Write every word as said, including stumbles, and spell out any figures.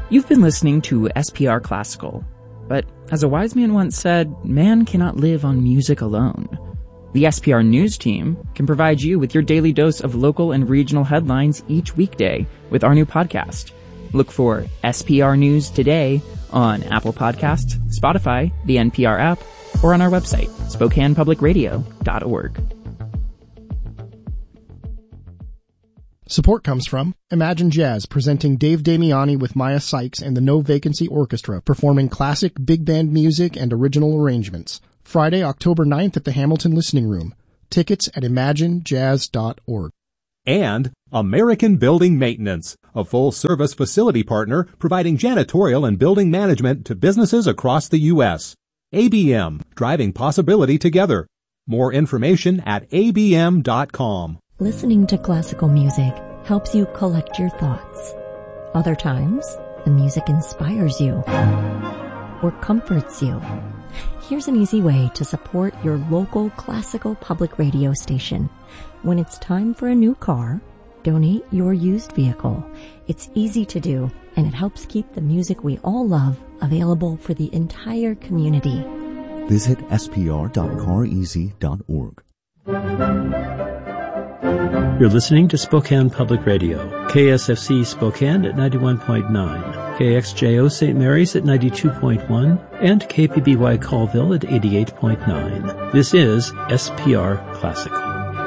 You've been listening to S P R Classical, but as a wise man once said, man cannot live on music alone. The S P R News team can provide you with your daily dose of local and regional headlines each weekday with our new podcast. Look for S P R News Today on Apple Podcasts, Spotify, the N P R app, or on our website, Spokane Public Radio dot org. Support comes from Imagine Jazz, presenting Dave Damiani with Maya Sykes and the No Vacancy Orchestra, performing classic big band music and original arrangements. Friday, October ninth at the Hamilton Listening Room. Tickets at imagine jazz dot org. And American Building Maintenance, a full-service facility partner providing janitorial and building management to businesses across the U S A B M, driving possibility together. More information at A B M dot com. Listening to classical music helps you collect your thoughts. Other times, the music inspires you or comforts you. Here's an easy way to support your local classical public radio station. When it's time for a new car, donate your used vehicle. It's easy to do, and it helps keep the music we all love available for the entire community. Visit S P R dot car easy dot org. You're listening to Spokane Public Radio, K S F C Spokane at ninety-one point nine, K X J O Saint Mary's at ninety-two point one, and K P B Y Colville at eighty-eight point nine. This is S P R Classical.